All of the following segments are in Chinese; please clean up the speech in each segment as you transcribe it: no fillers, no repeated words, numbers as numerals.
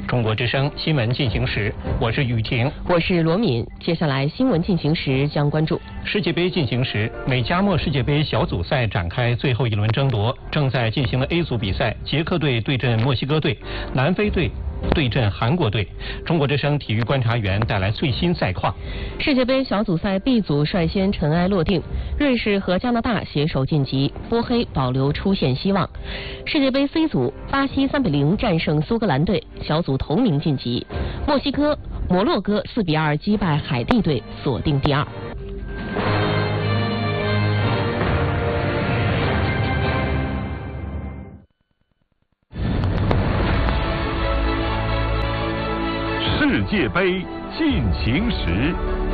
中国之声新闻进行时，我是雨婷， 我是罗敏。接下来新闻进行时将关注世界杯进行时，美加墨世界杯小组赛展开最后一轮争夺，正在进行的 A 组比赛，捷克队对阵墨西哥队，南非队对阵韩国队。中国之声体育观察员带来最新赛况。 世界杯小组赛 B 组率先尘埃落定，瑞士和加拿大携手晋级，波黑保留出线希望。世界杯 C 组，巴西3-0战胜苏格兰队，小组头名晋级。摩洛哥4-2击败海地队，锁定第二。 世界杯进行时。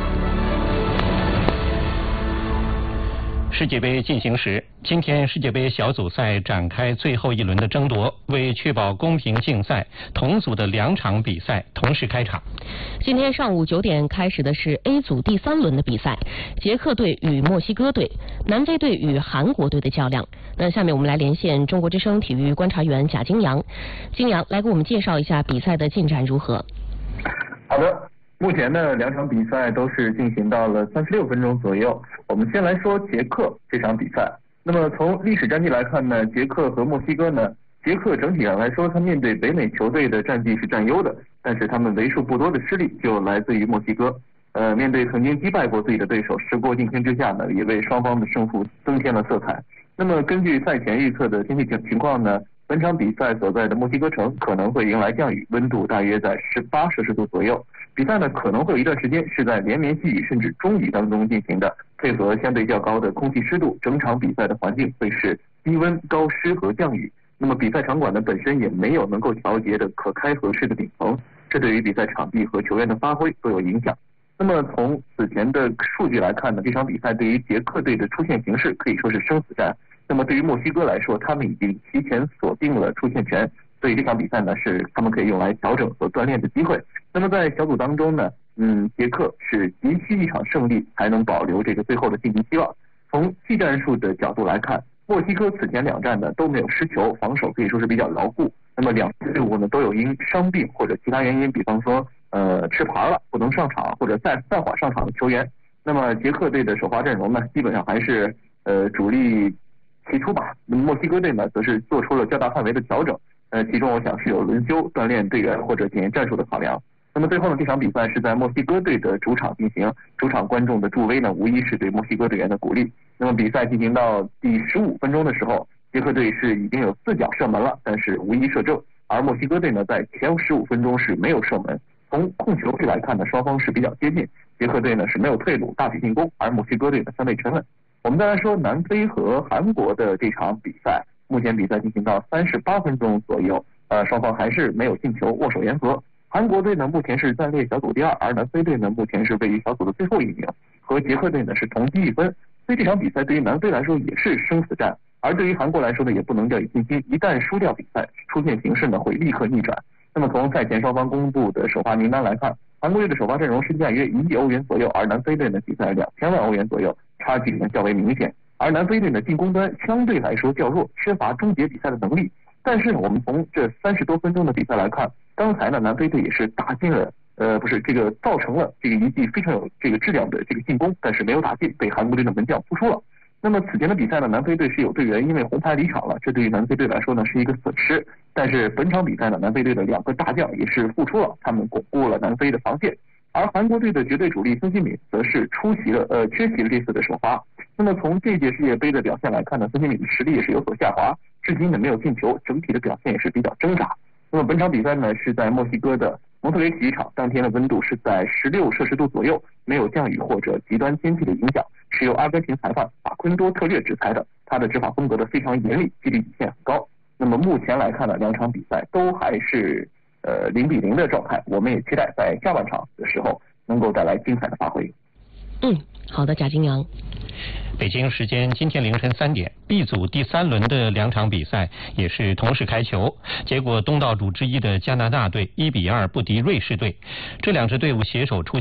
世界杯进行时，今天世界杯小组赛展开最后一轮的争夺，为确保公平竞赛，同组的2场比赛同时开场。 今天上午9点开始的是 A 组第3轮的比赛，捷克队与墨西哥队，南非队与韩国队的较量。那下面我们来连线中国之声体育观察员贾金阳，金阳来给我们介绍一下比赛的进展如何。 好的，目前呢2场比赛都是进行到了36分钟左右。我们先来说捷克这场比赛。那么从历史战绩来看呢，捷克和墨西哥呢，捷克整体上来说，他面对北美球队的战绩是占优的，但是他们为数不多的失利就来自于墨西哥。面对曾经击败过自己的对手，时过境迁之下呢，也为双方的胜负增添了色彩。那么根据赛前预测的天气情况呢，本场比赛所在的墨西哥城可能会迎来降雨，温度大约在18摄氏度左右。比赛呢可能会有一段时间是在连绵细雨甚至中雨当中进行的，配合相对较高的空气湿度，整场比赛的环境会是低温、高湿和降雨。那么比赛场馆呢本身也没有能够调节的可开合式的顶棚，这对于比赛场地和球员的发挥都有影响。那么从此前的数据来看呢，这场比赛对于捷克队的出线形势可以说是生死战。那么对于墨西哥来说，他们已经提前锁定了出线权，所以这场比赛呢是他们可以用来调整和锻炼的机会。那么在小组当中呢，捷克是急需一场胜利才能保留这个最后的晋级希望。从技战术的角度来看，墨西哥此前2战呢都没有失球，防守可以说是比较牢固。那么2支队伍呢都有因伤病或者其他原因，比方说吃牌了不能上场，或者暂缓上场的球员。那么捷克队的首发阵容呢基本上还是主力起初吧。墨西哥队呢则是做出了较大范围的调整，其中我想是有轮休、锻炼队员或者检验战术的考量。那么最后呢，这场比赛是在墨西哥队的主场进行，主场观众的助威呢无疑是对墨西哥队员的鼓励。那么比赛进行到第15分钟的时候，捷克队是已经有4脚射门了，但是无一射正，而墨西哥队呢在前15分钟是没有射门。从控球率来看呢，双方是比较接近，捷克队呢是没有退路，大举进攻，而墨西哥队呢相对沉稳。我们再来说南非和韩国的这场比赛，目前比赛进行到38分钟左右，双方还是没有进球，握手言和。韩国队呢目前是暂列小组第2，而南非队呢目前是位于小组的最后一名，和捷克队呢是同积1分。所以这场比赛对于南非来说也是生死战，而对于韩国来说呢也不能掉以轻心，一旦输掉比赛，出线形势呢会立刻逆转。那么从赛前双方公布的首发名单来看，韩国队的首发阵容身价约1亿欧元左右，而南非队呢比赛2000万欧元左右，差距呢较为明显。而南非队的进攻端相对来说较弱，缺乏终结比赛的能力。但是呢，我们从这30多分钟的比赛来看，刚才呢南非队也是打进了造成了这个一记非常有这个质量的这个进攻，但是没有打进，被韩国队的门将扑出了。那么此前的比赛呢，南非队是有队员因为红牌离场了，这对于南非队来说呢是一个损失。但是本场比赛呢，南非队的2个大将也是复出了，他们巩固了南非的防线。而韩国队的绝对主力孙兴敏则是缺席了这次的首发。那么从这届世界杯的表现来看呢，孙兴敏的实力也是有所下滑，至今呢没有进球，整体的表现也是比较挣扎。那么本场比赛呢是在墨西哥的蒙特雷体育场，当天的温度是在16摄氏度左右，没有降雨或者极端天气的影响，是由阿根廷裁判法昆多特略执裁的，他的执法风格的非常严厉，纪律底线很高。那么目前来看呢，2场比赛都还是0-0的状态，我们也期待在下半场的时候能够带来精彩的发挥。 好的，贾金阳。 北京时间今天凌晨3点 ，B 组第3轮的2场比赛也是同时开球，结果东道主之一的加拿大队1-2不敌瑞士队，这2支队伍携手出线。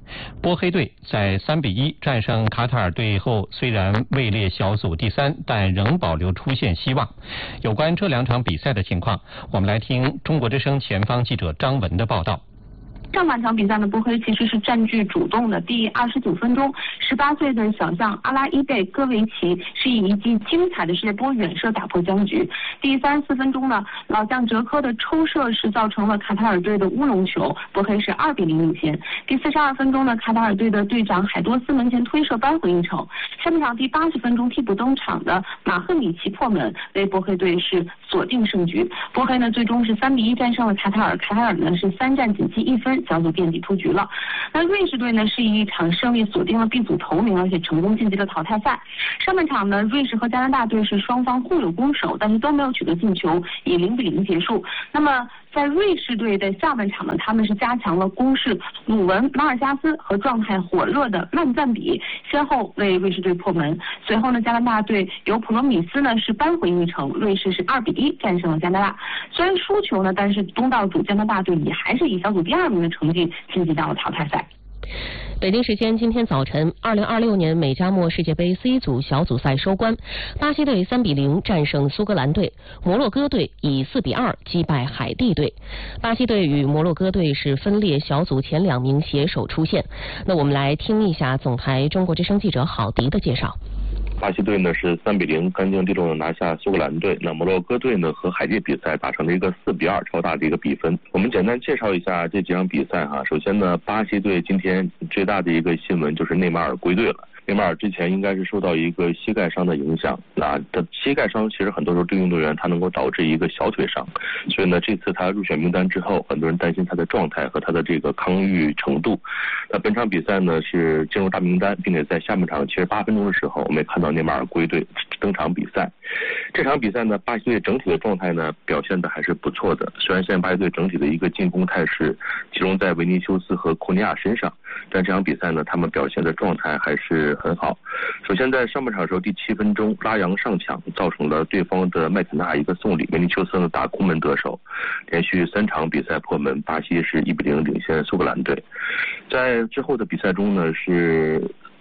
波黑队在3-1战胜卡塔尔队后，虽然位列小组第3，但仍保留出线希望。有关这2场比赛的情况，我们来听中国之声前方记者张文的报道。 上半场比赛呢，波黑其实是占据主动的。第29分钟，18岁的小将阿拉伊贝戈维奇是以一记精彩的世界波远射打破僵局。第34分钟呢，老将哲科的抽射是造成了卡塔尔队的乌龙球，波黑是2-0领先。第42分钟呢，卡塔尔队的队长海多斯门前推射扳回一城。下半场第80分钟替补登场的马赫里奇破门，为波黑队是锁定胜局。波黑呢最终是3-1战胜了卡塔尔，卡塔尔呢是3战仅计1分。小组垫底出局了。那瑞士队呢是以一场胜利锁定了 B 组头名，而且成功晋级了淘汰赛。上半场呢，瑞士和加拿大队是双方互有攻守，但是都没有取得进球，以0-0结束。那么在瑞士队的下半场呢，他们是加强了攻势，鲁文、马尔加斯和状态火热的曼赞比先后为瑞士队破门。随后呢，加拿大队由普罗米斯呢是扳回一城，瑞士是2-1战胜了加拿大。虽然输球呢，但是东道主加拿大队也还是以小组第2名的成绩晋级到了淘汰赛。 北京时间今天早晨，2026年美加墨世界杯 C 组小组赛收官，巴西队3-0战胜苏格兰队，摩洛哥队以4-2击败海地队。巴西队与摩洛哥队是分列小组前2名携手出线。那我们来听一下总台中国之声记者郝迪的介绍。 巴西队呢是3-0干净利落的拿下苏格兰队，那摩洛哥队呢和海地比赛打成了一个4-2超大的一个比分。我们简单介绍一下这几场比赛哈。首先呢，巴西队今天最大的一个新闻就是内马尔归队了。内马尔之前应该是受到一个膝盖伤的影响，那他膝盖伤其实很多时候对运动员他能够导致一个小腿伤，所以呢这次他入选名单之后，很多人担心他的状态和他的这个康愈程度。那本场比赛呢是进入大名单，并且在下半场78分钟的时候，我们也看到内马尔归队登场比赛。这场比赛呢，巴西队整体的状态呢表现的还是不错的。虽然现在巴西队整体的一个进攻态势集中在维尼修斯和库尼亚身上，但这场比赛呢，他们表现的状态还是很好。首先在上半场的时候，第7分钟拉扬上抢，造成了对方的麦肯纳一个送礼，维尼修斯呢打空门得手，连续3场比赛破门，巴西是1-0领先苏格兰队。在之后的比赛中呢，是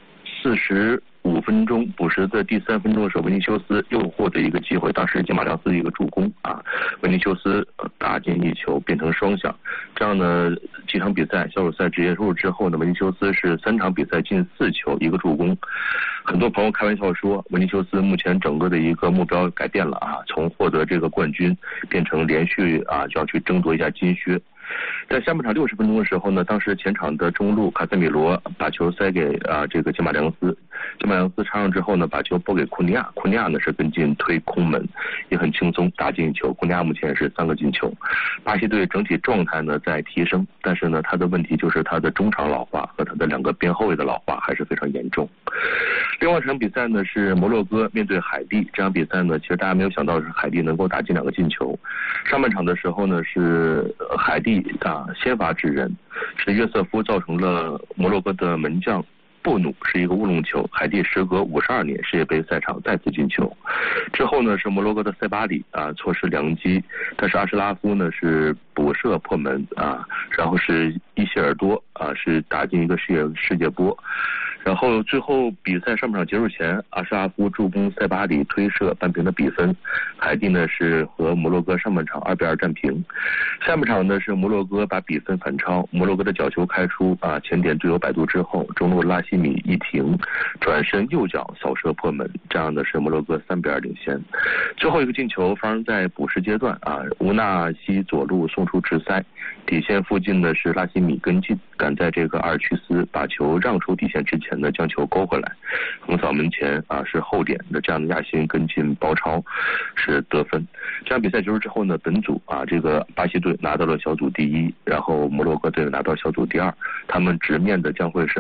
45分钟补时的第3分钟的时候，维尼修斯又获得一个机会，当时吉马良斯的一个助攻啊，维尼修斯打进一球，变成双响。这样呢，几场比赛小组赛结束之后呢，维尼修斯是3场比赛进4球1个助攻。很多朋友开玩笑说，维尼修斯目前整个的一个目标改变了啊，从获得这个冠军变成连续就要去争夺一下金靴。在下半场60分钟的时候呢，当时前场的中路卡塞米罗把球塞给这个吉马良斯，吉马良斯插上之后呢，把球拨给库尼亚，库尼亚呢是跟进推空门，也很轻松打进球。库尼亚目前是3个进球。巴西队整体状态呢在提升，但是呢他的问题就是他的中场老化和他的2个边后卫的老化还是非常严重。另外一场比赛呢是摩洛哥面对海地，这场比赛呢其实大家没有想到是海地能够打进2个进球。上半场的时候呢是海地先发制人，是约瑟夫造成了摩洛哥的门将布努是一个乌龙球，海地时隔52年世界杯赛场再次进球。之后呢是摩洛哥的塞巴里错失良机，但是阿什拉夫呢是补射破门然后是伊希尔多是打进一个世界波。然后最后比赛上半场结束前，阿什拉夫助攻塞巴里推射扳平的比分。海地呢是和摩洛哥上半场2-2战平。下半场呢是摩洛哥把比分反超，摩洛哥的角球开出前点队友摆渡之后，中路拉希米一停，转身右脚扫射破门，这样的是摩洛哥3-2领先。最后一个进球发生在补时阶段乌纳西左路送出直塞，底线附近呢是拉希米跟进，赶在这个阿尔屈斯把球让出底线之前呢将球勾回来，横扫门前是后点的这样的亚辛跟进包抄是得分。这场比赛结束之后呢，本组这个巴西队拿到了小组第1，然后摩洛哥队拿到小组第2，他们直面的将会是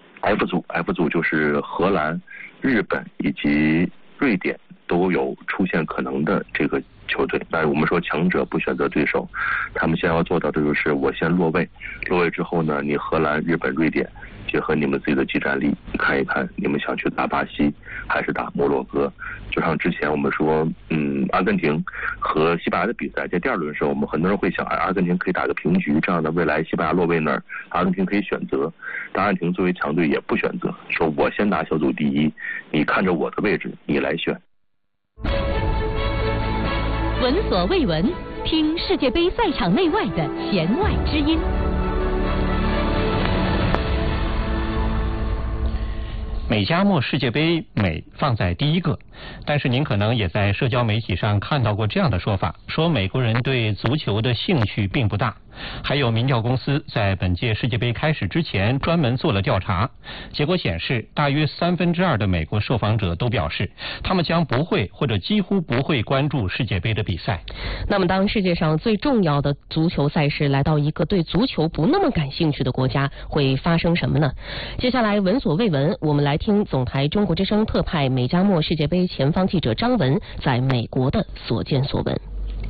F 组。 F 组就是荷兰、日本以及瑞典都有出现可能的这个球队。那我们说强者不选择对手，他们现在要做到的就是我先落位，落位之后呢，你荷兰、日本、瑞典结合你们自己的技战力，看一看你们想去打巴西还是打摩洛哥。就像之前我们说阿根廷和西班牙的比赛，在第2轮的时候，我们很多人会想，阿根廷可以打个平局，这样的未来西班牙落位那儿，阿根廷可以选择。但阿根廷作为强队也不选择，说我先拿小组第一，你看着我的位置，你来选。 闻所未闻，听世界杯赛场内外的弦外之音。 美加墨世界杯美放在第一个，但是您可能也在社交媒体上看到过这样的说法，说美国人对足球的兴趣并不大。还有民调公司在本届世界杯开始之前专门做了调查，结果显示大约2/3的美国受访者都表示，他们将不会或者几乎不会关注世界杯的比赛。 那么当世界上最重要的足球赛事来到一个对足球不那么感兴趣的国家，会发生什么呢？接下来闻所未闻，我们来听总台中国之声特派美加墨世界杯前方记者张文在美国的所见所闻。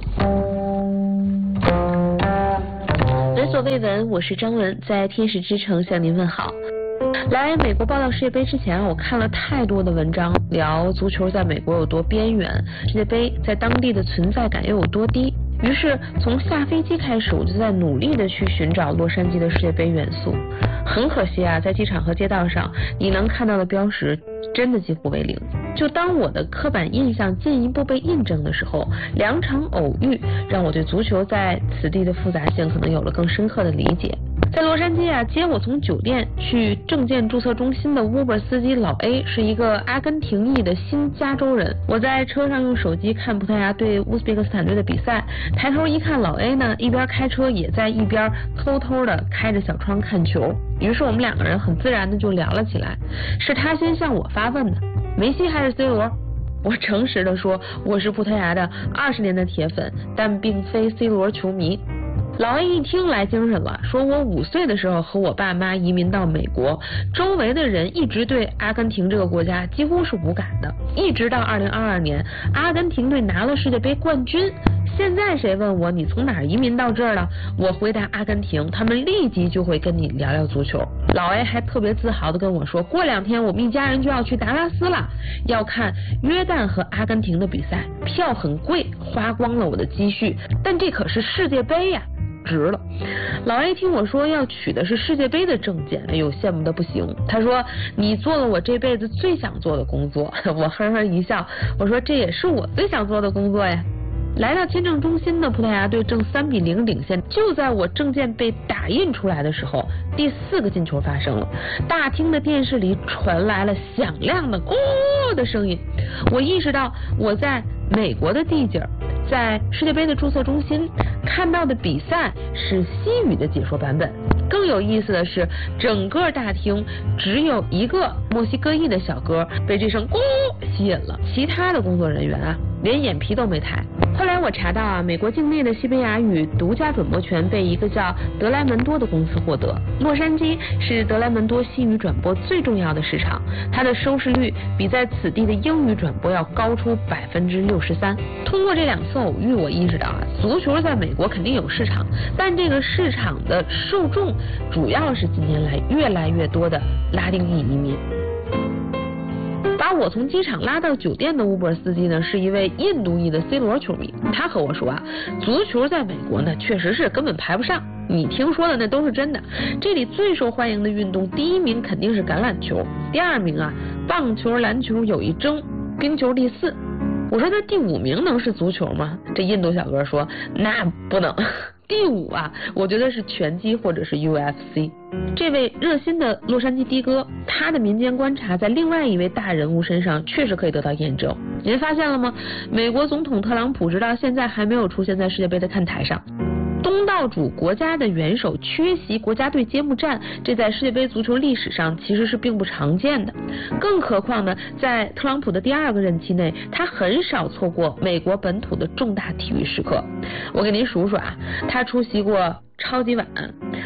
闻所未闻，我是张文，在天使之城向您问好。来美国报道世界杯之前，我看了太多的文章，聊足球在美国有多边缘，世界杯在当地的存在感又有多低。于是从下飞机开始，我就在努力的去寻找洛杉矶的世界杯元素。很可惜啊，在机场和街道上，你能看到的标识真的几乎为零。就当我的刻板印象进一步被印证的时候，2场偶遇让我对足球在此地的复杂性可能有了更深刻的理解。在洛杉矶啊，接我从酒店去证件注册中心的 Uber 司机老 A 是一个阿根廷裔的新加州人。我在车上用手机看葡萄牙对乌兹别克斯坦队的比赛，抬头一看，老 A 呢一边开车也在一边偷偷的开着小窗看球。于是我们2个人很自然的就聊了起来，是他先向我发问的，梅西还是 C 罗？我诚实的说，我是葡萄牙的20年的铁粉，但并非 C 罗球迷。老 A 一听来精神了，说我5岁的时候和我爸妈移民到美国，周围的人一直对阿根廷这个国家几乎是无感的，一直到2022年阿根廷队拿了世界杯冠军。现在谁问我你从哪儿移民到这儿了，我回答阿根廷，他们立即就会跟你聊聊足球。老 A 还特别自豪的跟我说，过2天我们一家人就要去达拉斯了，要看约旦和阿根廷的比赛，票很贵，花光了我的积蓄，但这可是世界杯呀，值了。老 A 听我说要取的是世界杯的证件，哎呦，羡慕的不行。他说你做了我这辈子最想做的工作。我呵呵一笑，我说这也是我最想做的工作呀。来到签证中心的葡萄牙队正3-0领先，就在我证件被打印出来的时候，第4个进球发生了。大厅的电视里传来了响亮的“的声音，我意识到我在美国的地界，在世界杯的注册中心看到的比赛是西语的解说版本。更有意思的是，整个大厅只有一个墨西哥裔的小哥被这声“咕”吸引了，其他的工作人员啊连眼皮都没抬。后来我查到啊，美国境内的西班牙语独家转播权被一个叫德莱门多的公司获得。洛杉矶是德莱门多西语转播最重要的市场，它的收视率比在此地的英语转播要高出63%。通过这2次偶遇，我意识到啊，足球在美国肯定有市场，但这个市场的受众主要是近年来越来越多的拉丁裔移民。把我从机场拉到酒店的 Uber 司机呢，是一位印度裔的 C 罗球迷。他和我说啊，足球在美国呢确实是根本排不上，你听说的那都是真的。这里最受欢迎的运动，第1名肯定是橄榄球，第2名啊棒球、篮球有一争，冰球第4。我说那第5名能是足球吗？这印度小哥说那不能。第5啊，我觉得是拳击或者是 UFC。这位热心的洛杉矶的哥，他的民间观察在另外一位大人物身上确实可以得到验证。您发现了吗？美国总统特朗普直到现在还没有出现在世界杯的看台上。东道主国家的元首缺席国家队揭幕战，这在世界杯足球历史上其实是并不常见的。更何况呢，在特朗普的第2个任期内，他很少错过美国本土的重大体育时刻。我给您数数啊，他出席过超级碗、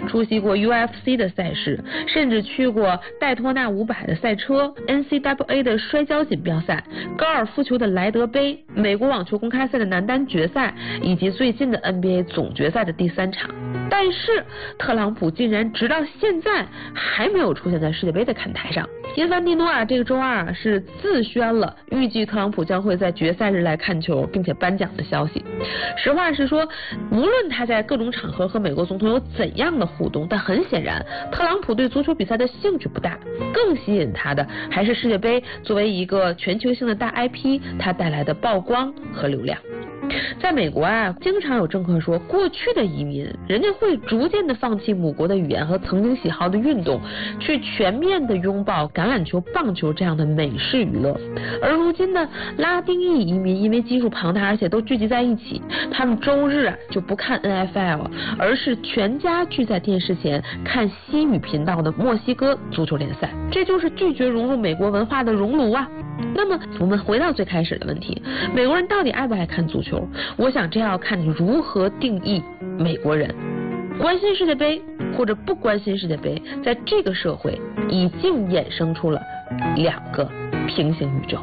出席过 UFC 的赛事，甚至去过戴托纳500的赛车、NCAA 的摔跤锦标赛、高尔夫球的莱德杯、美国网球公开赛的男单决赛，以及最近的 NBA 总决赛的第3场。但是特朗普竟然直到现在还没有出现在世界杯的看台上。因凡蒂诺这个周二是自宣了预计特朗普将会在决赛日来看球并且颁奖的消息。实话实说，无论他在各种场合和美国总统有怎样的互动，但很显然特朗普对足球比赛的兴趣不大，更吸引他的还是世界杯作为一个全球性的大 IP 它带来的曝光和流量。在美国经常有政客说，过去的移民人家会逐渐的放弃母国的语言和曾经喜好的运动，去全面的拥抱橄榄球、棒球这样的美式娱乐。而如今呢，拉丁裔移民因为基数庞大，而且都聚集在一起，他们周日就不看 NFL， 而是全家聚在电视前看西语频道的墨西哥足球联赛，这就是拒绝融入美国文化的熔炉啊。那么我们回到最开始的问题，美国人到底爱不爱看足球？我想这要看你如何定义美国人。关心世界杯或者不关心世界杯，在这个社会已经衍生出了2个平行宇宙。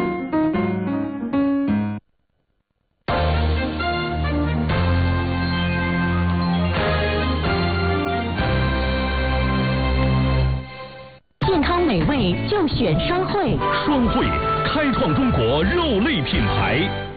健康美味就选双汇， 双汇开创中国肉类品牌。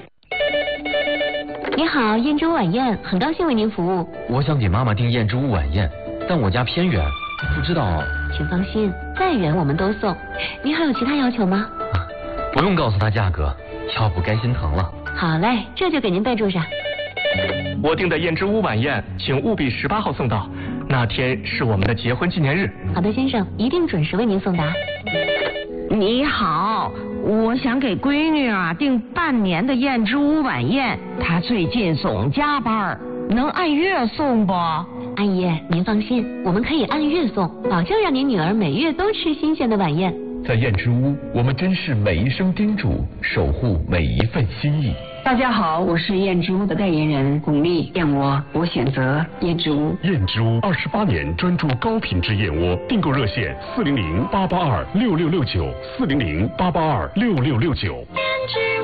你好，燕之屋晚宴，很高兴为您服务。 我想给妈妈订燕之屋晚宴，但我家偏远，不知道。 请放心，再远我们都送。您还有其他要求吗？ 不用告诉她价格，要不该心疼了。 好嘞，这就给您备注上。 我订的燕之屋晚宴，请务必18号送到，那天是我们的结婚纪念日。 好的，先生，一定准时为您送达。 你好，我想给闺女订半年的燕之屋晚宴，她最近总加班，能按月送不？ 阿姨，您放心，我们可以按月送，保证让您女儿每月都吃新鲜的晚宴。 在燕之屋，我们珍视每一声叮嘱，守护每一份心意。 大家好，我是燕之屋的代言人巩俐，燕窝我选择燕之屋。 燕之屋28年专注高品质燕窝，订购热线400-882-6669，400-882-6669。